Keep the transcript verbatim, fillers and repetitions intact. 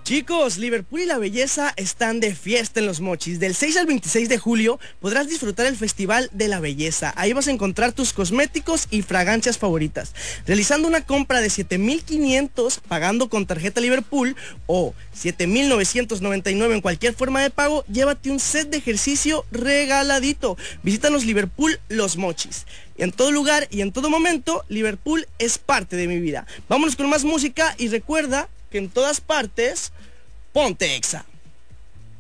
Chicos, Liverpool y la belleza están de fiesta en Los Mochis. Del seis al veintiséis de julio podrás disfrutar el Festival de la Belleza. Ahí vas a encontrar tus cosméticos y fragancias favoritas. Realizando una compra de siete mil quinientos pagando con tarjeta Liverpool o siete mil novecientos noventa y nueve en cualquier forma de pago, llévate un set de ejercicio regaladito. Visítanos Liverpool Los Mochis. En todo lugar y en todo momento, Liverpool es parte de mi vida. Vámonos con más música y recuerda que en todas partes, ponte Exa.